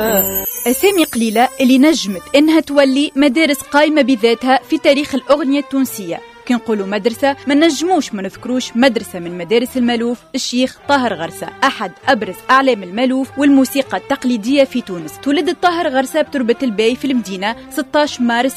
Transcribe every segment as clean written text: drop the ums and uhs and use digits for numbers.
أسامي قليلة اللي نجمت إنها تولي مدارس قائمة بذاتها في تاريخ الأغنية التونسية. كي نقولوا مدرسة ما نجموش ما نذكروش مدرسة من مدارس المالوف، الشيخ طاهر غرسة، أحد أبرز أعلام المالوف والموسيقى التقليدية في تونس. تولد طاهر غرسة بتربة الباي في المدينة 16 مارس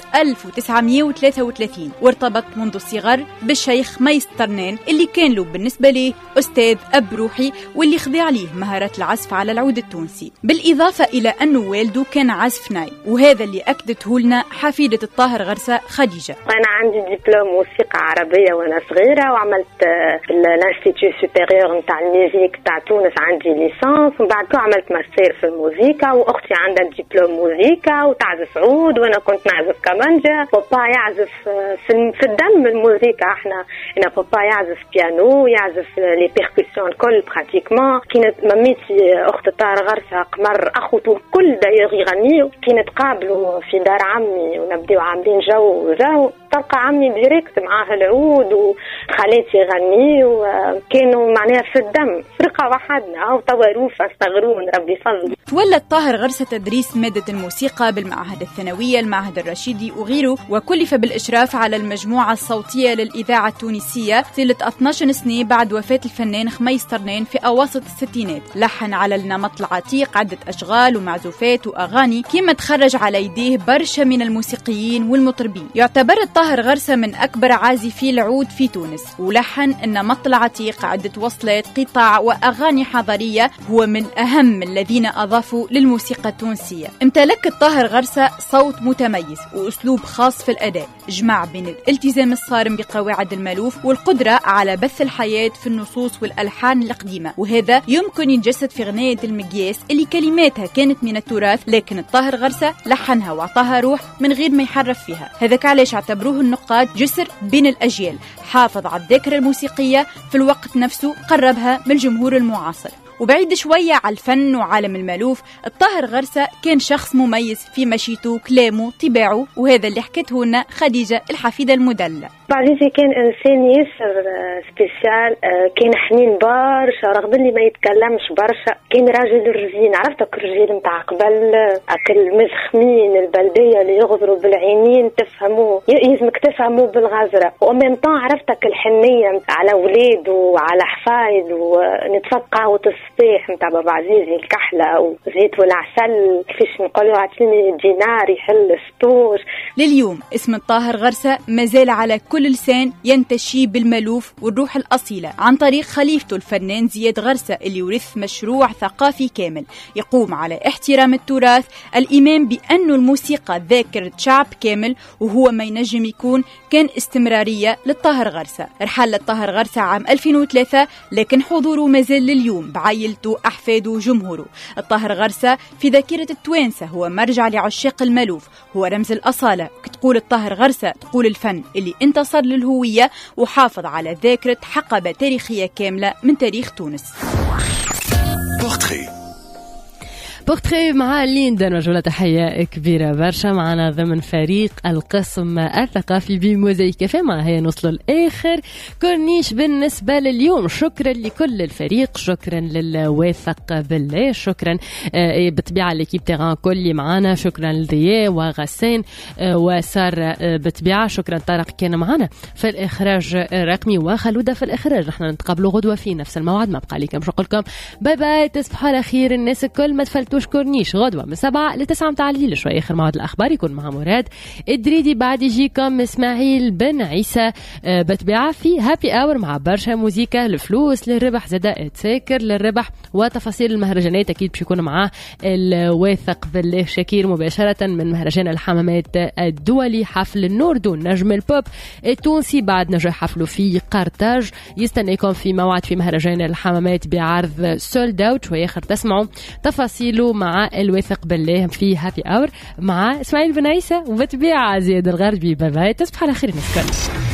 1933، وارتبط منذ الصغر بالشيخ ميس طرنان اللي كان له بالنسبة ليه أستاذ أب روحي، واللي خذ عليه مهارات العزف على العود التونسي، بالإضافة إلى أنه والده كان عازف ناي، وهذا اللي أكدته لنا حفيدة الطاهر غرسة خديجة. أنا عندي دبلوم موسيقى عربية وأنا صغيرة، وعملت في الانستيتيو سوبيريور نتاع الميوزيك تاع تونس عندي ليسانس، ومن بعد عملت ماستر في الموسيقى، وأختي عندها دبلوم موسيقى وتعزف عود، وأنا كنت نعزف كمانجا. بابا يعزف في الدم الموسيقى، احنا أنا بابا يعزف بيانو، يعزف لي بيركسيون كل براتيكمون. كانت ماميتي أخت طاهر غرسة قمر أخوته الكل داير يغنيوا، كي نتقابلوا في دار عمي ونبداو عاملين جو تلقى عمي ديريكت معاه العود وخالاتي يغني، وكانوا معناها في الدم فرقة وحدنا أو تواروف استغرون ربي فضل. تولد طاهر غرسة تدريس مادة الموسيقى بالمعهد الثانوية، المعهد الرشيدي وغيره، وكلف بالإشراف على المجموعة الصوتية للإذاعة التونسية طيلة 12 سنة بعد وفاة الفنان خميس طرنان في أواسط الستينات. لحن على النمط العتيق عدة أشغال ومعزوفات وأغاني، كما تخرج على يديه برشا من الموسيقيين والمطربين. يعتبر طاهر غرسة من أكبر عازفي العود في تونس، ولحن النمط العتيق عدة وصلات قطاع وأغاني حضارية، هو من أهم الذين أضافوا للموسيقى التونسية. امتلك طاهر غرسة صوت متميز وأسلوب خاص في الأداء، جمع بين الالتزام الصارم بقواعد المالوف والقدرة على بث الحياة في النصوص والألحان القديمة، وهذا يمكن يتجسد في غناية المقياس اللي كلماتها كانت من التراث، لكن الطاهر غرسة لحنها وعطاها روح من غير ما يحرف فيها. هذاك علاش اعتبروه النقاد جسر بين الأجيال، حافظ على الذاكرة الموسيقية في الوقت نفسه، قربها من الجمهور المعاصر. وبعيد شوية على الفن وعالم المالوف، الطاهر غرسة كان شخص مميز في مشيته، كلامه، طباعه، وهذا اللي حكته لنا خديجة الحفيدة المدلة. بعدين كان إنسان ياسر سبيسيال، كان حنين برشا رغم اللي ما يتكلمش برشا، كان راجل رزين. عرفتك الرجال متاع قبل أكل مزخمين البلدية اللي يغضروا بالعينين، تفهموا يلزمك تفهموا بالغزرة، ومن طان عرفتك الحنية على ولاد وعلى حفايد، ونتفقع الصباح متاع بابا عزيزي الكحلة وزيت والعسل، كيفاش نقولوا عطيني دينار يحل ستوش. لليوم اسم الطاهر غرسة مازال على كل لسان ينتشي بالمالوف والروح الأصيلة، عن طريق خليفته الفنان زياد غرسة اللي يورث مشروع ثقافي كامل يقوم على احترام التراث، الإيمان بأنه الموسيقى ذاكرة شعب كامل، وهو ما ينجم يكون كان استمرارية للطاهر غرسة. رحل الطاهر غرسة عام 2003، لكن حضوره مازال لليوم بعائلته، أحفاده وجمهوره. الطاهر غرسة في ذاكرة التوانسة هو مرجع لعشاق المالوف، هو رمز الأصالة. كتقول الطاهر غرسة تقول الفن اللي انتصر للهوية وحافظ على ذاكرة حقبة تاريخية كاملة من تاريخ تونس. بورتري مع ليندا، نوجه تحية كبيرة برشا معنا ضمن فريق القسم الثقافي بموزايك كافيه. مع هي نوصل الآخر كورنيش بالنسبة لليوم. شكرا لكل الفريق، شكرا للواثق بالله، شكرا بطبيعة لكيب تيغان كل اللي معنا، شكرا لضياء وغسان وسار بطبيعة، شكرا طارق كان معنا في الإخراج الرقمي، وخلودة في الإخراج. نحن نتقابلوا غدوة في نفس الموعد، ما بقى لكم نقول لكم باي باي، تصبحوا على خير الناس الكل. ما تفلتوا كورنيش غدوة من 7 ل 9 متاع الليل شوي. آخر موعد الأخبار يكون مع مراد الدريدي، بعد يجيكم إسماعيل بن عيسى بتبيعة في هابي آور مع برشا موسيقى، الفلوس للربح زدا تساكر للربح، وتفاصيل المهرجانات أكيد باش يكون معاه الواثق بالله شكير مباشرة من مهرجان الحمامات الدولي، حفل النوردون نجم البوب التونسي. بعد نجوا يحفلوا في قرطاج، يستنيكم في موعد في مهرجان الحمامات بعرض سولد اوت. شوي آخر تسمعوا تفاصيله مع الواثق بالله في هابي اور مع اسماعيل بن عيسى وبتبيع زياد الغربي. باي باي، تصبح على خير نسكن.